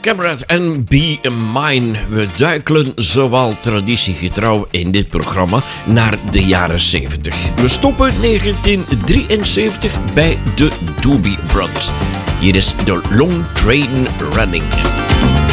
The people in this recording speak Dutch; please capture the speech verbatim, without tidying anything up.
Cabaret en Be Mine. We duikelen zowel traditiegetrouw in dit programma naar de jaren zeventig. We stoppen negentien drieënzeventig bij de Doobie Brothers. Hier is The Long Train Running.